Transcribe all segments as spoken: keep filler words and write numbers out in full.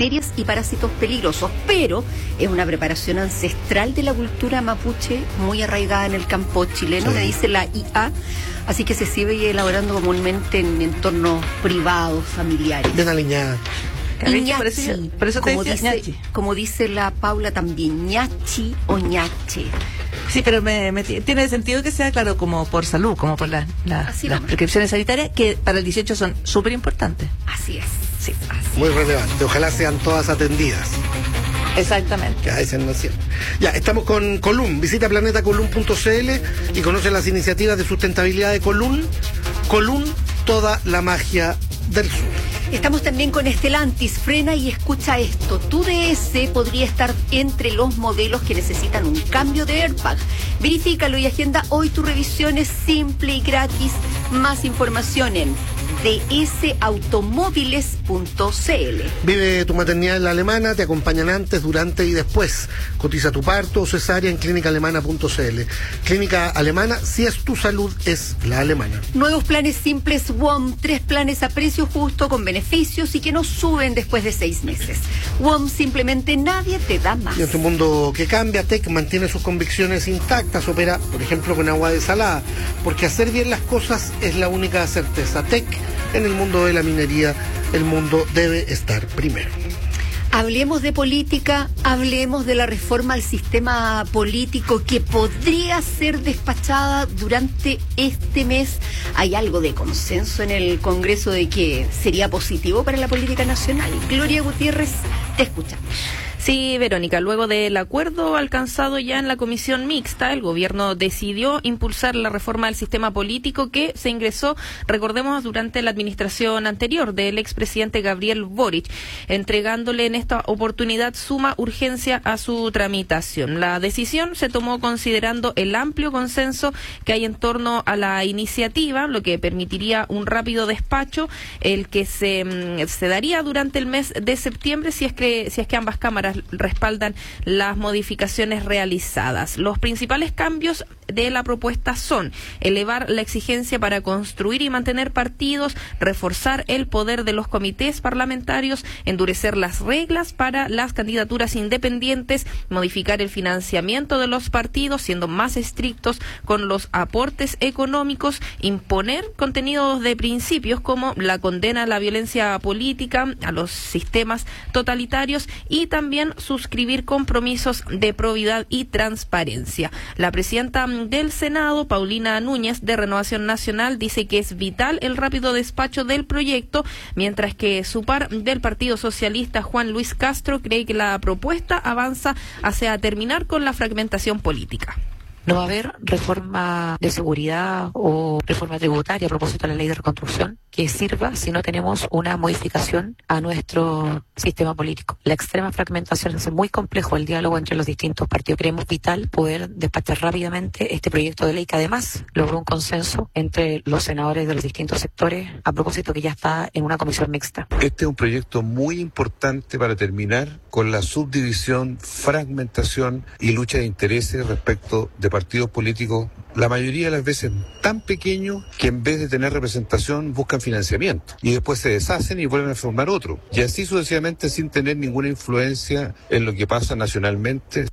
bacterias y parásitos peligrosos, pero es una preparación ancestral de la cultura mapuche muy arraigada en el campo chileno, sí. Me dice la I A, así que se sigue elaborando comúnmente en entornos privados, familiares. Bien aliñada. Ñachi, por eso, por eso te como, decía, dice, como dice la Paula también, ñachi o ñache. Sí, pero me, me tiene sentido que sea, claro, como por salud, como por la, la, las prescripciones sanitarias, que para el dieciocho son súper importantes. Así es. Sí, así Muy relevante. Ojalá sean todas atendidas. Exactamente. Ya, ese no es cierto. Ya, estamos con Colum. Visita planeta colum punto c l y conoce las iniciativas de sustentabilidad de Colum. Colum, toda la magia del sur. Estamos también con Stellantis. Frena y escucha esto. Tu D S podría estar entre los modelos que necesitan un cambio de airbag. Verifícalo y agenda hoy tu revisión. Es simple y gratis. Más información en d s automóviles punto c l. Vive tu maternidad en la alemana, te acompañan antes, durante y después. Cotiza tu parto o cesárea en clínica alemana punto c l. Clínica Alemana, si es tu salud, es la alemana. Nuevos planes simples W O M, tres planes a precio justo con beneficios y que no suben después de seis meses. W O M, simplemente nadie te da más. Y en un mundo que cambia, T E C mantiene sus convicciones intactas, opera, por ejemplo, con agua desalada, porque hacer bien las cosas es la única certeza. T E C, en el mundo de la minería, el mundo debe estar primero. Hablemos de política, hablemos de la reforma al sistema político que podría ser despachada durante este mes. ¿Hay algo de consenso en el Congreso de que sería positivo para la política nacional? Gloria Gutiérrez, te escuchamos. Sí, Verónica, luego del acuerdo alcanzado ya en la comisión mixta, el gobierno decidió impulsar la reforma del sistema político que se ingresó, recordemos, durante la administración anterior del expresidente Gabriel Boric, entregándole en esta oportunidad suma urgencia a su tramitación. La decisión se tomó considerando el amplio consenso que hay en torno a la iniciativa, lo que permitiría un rápido despacho, el que se, se daría durante el mes de septiembre si es que, si es que ambas cámaras respaldan las modificaciones realizadas. Los principales cambios de la propuesta son elevar la exigencia para construir y mantener partidos, reforzar el poder de los comités parlamentarios, endurecer las reglas para las candidaturas independientes, modificar el financiamiento de los partidos, siendo más estrictos con los aportes económicos, imponer contenidos de principios como la condena a la violencia política, a los sistemas totalitarios y también suscribir compromisos de probidad y transparencia. La presidenta del Senado, Paulina Núñez, de Renovación Nacional, dice que es vital el rápido despacho del proyecto, mientras que su par del Partido Socialista, Juan Luis Castro, cree que la propuesta avanza hacia terminar con la fragmentación política. No va a haber reforma de seguridad o reforma tributaria a propósito de la ley de reconstrucción que sirva si no tenemos una modificación a nuestro sistema político. La extrema fragmentación hace muy complejo el diálogo entre los distintos partidos. Creemos vital poder despachar rápidamente este proyecto de ley que además logró un consenso entre los senadores de los distintos sectores a propósito que ya está en una comisión mixta. Este es un proyecto muy importante para terminar con la subdivisión, fragmentación y lucha de intereses respecto de partidos políticos, la mayoría de las veces tan pequeños que en vez de tener representación buscan financiamiento y después se deshacen y vuelven a formar otro. Y así sucesivamente sin tener ninguna influencia en lo que pasa nacionalmente.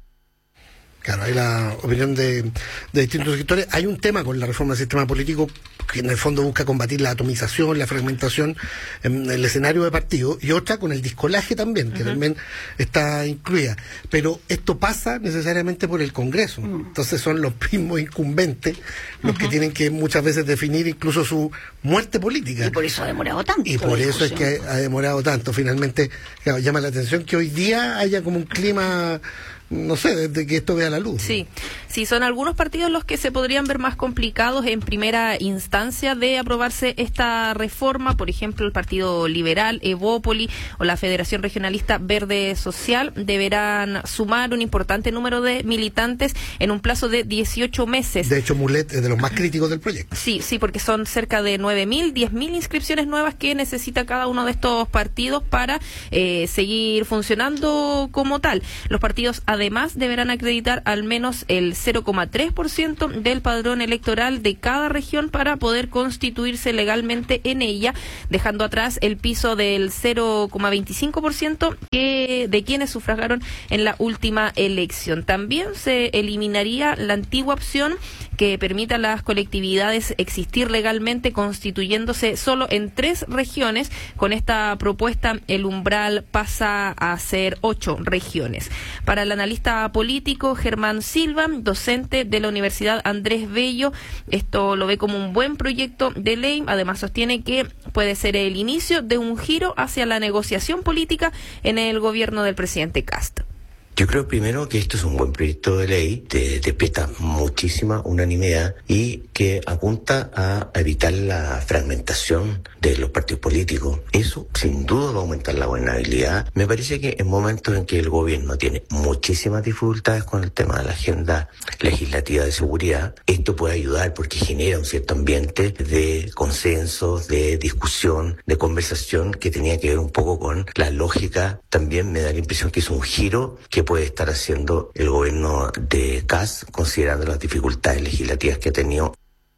Claro, hay la opinión de, de distintos sectores. Hay un tema con la reforma del sistema político que en el fondo busca combatir la atomización, la fragmentación en el escenario de partidos, y otra con el discolaje también, que uh-huh. también está incluida. Pero esto pasa necesariamente por el Congreso. Uh-huh. Entonces son los mismos incumbentes los uh-huh. que tienen que muchas veces definir incluso su muerte política. Y por eso ha demorado tanto. Y por eso es que ha demorado tanto. Finalmente, claro, llama la atención que hoy día haya como un clima, no sé, desde que esto vea la luz. Sí, sí, son algunos partidos los que se podrían ver más complicados en primera instancia de aprobarse esta reforma, por ejemplo, el Partido Liberal, Evópoli o la Federación Regionalista Verde Social deberán sumar un importante número de militantes en un plazo de dieciocho meses. De hecho, Mulet es de los más críticos del proyecto. Sí, sí, porque son cerca de nueve mil, diez mil inscripciones nuevas que necesita cada uno de estos partidos para eh, seguir funcionando como tal. Los partidos además Además, deberán acreditar al menos el cero coma tres por ciento del padrón electoral de cada región para poder constituirse legalmente en ella, dejando atrás el piso del cero coma veinticinco por ciento que, de quienes sufragaron en la última elección. También se eliminaría la antigua opción que permita a las colectividades existir legalmente constituyéndose solo en tres regiones. Con esta propuesta el umbral pasa a ser ocho regiones. Para el analista político Germán Silva, docente de la Universidad Andrés Bello, esto lo ve como un buen proyecto de ley. Además sostiene que puede ser el inicio de un giro hacia la negociación política en el gobierno del presidente Kast. Yo creo primero que esto es un buen proyecto de ley, te despierta muchísima unanimidad y que apunta a evitar la fragmentación de los partidos políticos. Eso sin duda va a aumentar la gobernabilidad. Me parece que en momentos en que el gobierno tiene muchísimas dificultades con el tema de la agenda legislativa de seguridad, esto puede ayudar porque genera un cierto ambiente de consenso, de discusión, de conversación que tenía que ver un poco con la lógica. También me da la impresión que es un giro que puede estar haciendo el gobierno de Kast, considerando las dificultades legislativas que ha tenido.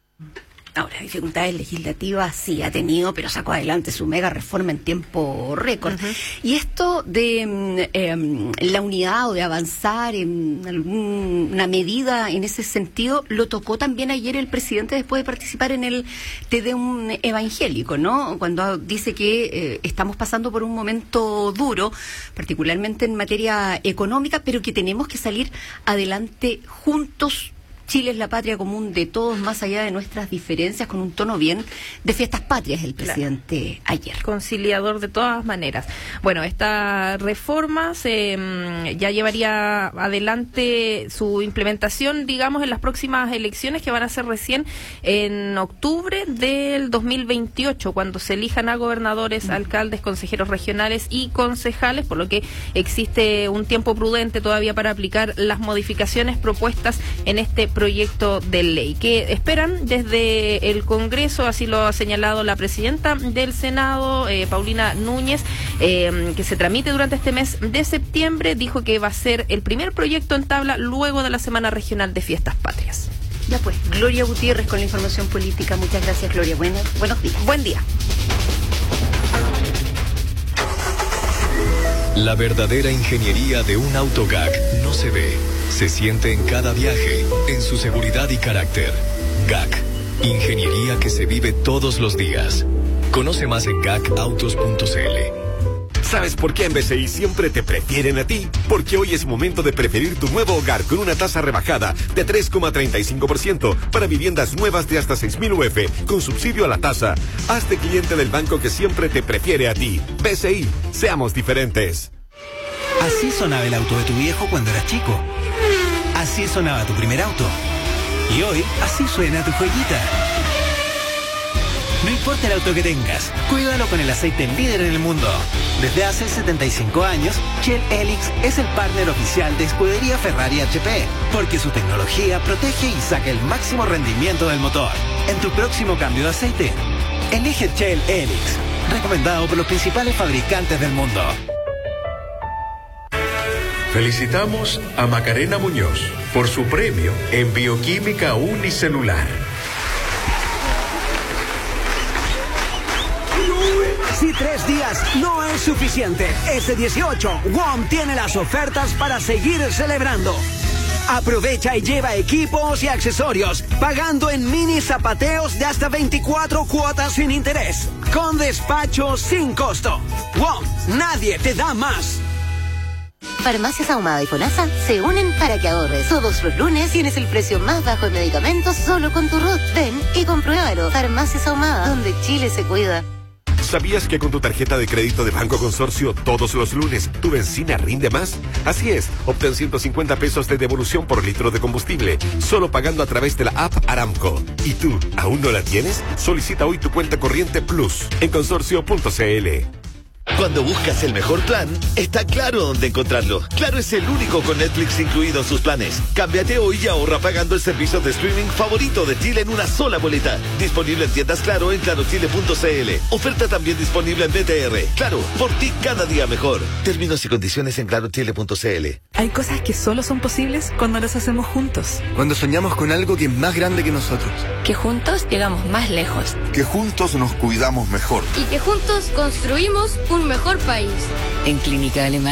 Ahora, dificultades legislativas sí ha tenido, pero sacó adelante su mega reforma en tiempo récord. Uh-huh. Y esto de eh, la unidad o de avanzar en alguna medida en ese sentido, lo tocó también ayer el presidente después de participar en el Te Deum evangélico, ¿no? Cuando dice que eh, estamos pasando por un momento duro, particularmente en materia económica, pero que tenemos que salir adelante juntos. Chile es la patria común de todos, más allá de nuestras diferencias, con un tono bien de fiestas patrias el presidente claro. ayer. Conciliador de todas maneras. Bueno, esta reforma se mmm, ya llevaría adelante su implementación, digamos, en las próximas elecciones que van a ser recién en octubre del dos mil veintiocho, cuando se elijan a gobernadores, mm. alcaldes, consejeros regionales y concejales, por lo que existe un tiempo prudente todavía para aplicar las modificaciones propuestas en este proyecto de ley, que esperan desde el Congreso, así lo ha señalado la presidenta del Senado, eh, Paulina Núñez, eh, que se tramite durante este mes de septiembre. Dijo que va a ser el primer proyecto en tabla luego de la Semana Regional de Fiestas Patrias. Ya pues, Gloria Gutiérrez con la información política. Muchas gracias, Gloria. Buenas, buenos días. Buen día. La verdadera ingeniería de un auto G A C no se ve, se siente en cada viaje, en su seguridad y carácter. G A C, ingeniería que se vive todos los días. Conoce más en gacautos punto c l. ¿Sabes por qué en B C I siempre te prefieren a ti? Porque hoy es momento de preferir tu nuevo hogar con una tasa rebajada de tres coma treinta y cinco por ciento para viviendas nuevas de hasta seis mil U F con subsidio a la tasa. Hazte cliente del banco que siempre te prefiere a ti. B C I, seamos diferentes. Así sonaba el auto de tu viejo cuando eras chico. Así sonaba tu primer auto. Y hoy, así suena tu joyita. No importa el auto que tengas, cuídalo con el aceite líder en el mundo. Desde hace setenta y cinco años, Shell Helix es el partner oficial de Escudería Ferrari H P, porque su tecnología protege y saca el máximo rendimiento del motor. En tu próximo cambio de aceite, elige Shell Helix, recomendado por los principales fabricantes del mundo. Felicitamos a Macarena Muñoz por su premio en Bioquímica Unicelular. Si tres días no es suficiente, este dieciocho, W O M tiene las ofertas para seguir celebrando. Aprovecha y lleva equipos y accesorios, pagando en mini zapateos de hasta veinticuatro cuotas sin interés, con despacho sin costo. W O M, nadie te da más. Farmacias Ahumada y FONASA se unen para que ahorres. Todos los lunes tienes el precio más bajo en medicamentos solo con tu R U T. Ven y compruébalo. Farmacias Ahumada, donde Chile se cuida. ¿Sabías que con tu tarjeta de crédito de Banco Consorcio todos los lunes tu benzina rinde más? Así es, obtén ciento cincuenta pesos de devolución por litro de combustible, solo pagando a través de la app Aramco. ¿Y tú, aún no la tienes? Solicita hoy tu cuenta corriente Plus en consorcio punto c l. Cuando buscas el mejor plan, está Claro dónde encontrarlo. Claro es el único con Netflix incluido en sus planes. Cámbiate hoy y ahorra pagando el servicio de streaming favorito de Chile en una sola boleta. Disponible en tiendas Claro en claro chile punto c l. Oferta también disponible en B T R. Claro, por ti cada día mejor. Términos y condiciones en claro chile punto c l. Hay cosas que solo son posibles cuando las hacemos juntos. Cuando soñamos con algo que es más grande que nosotros. Que juntos llegamos más lejos. Que juntos nos cuidamos mejor. Y que juntos construimos un mejor país. En Clínica Alemana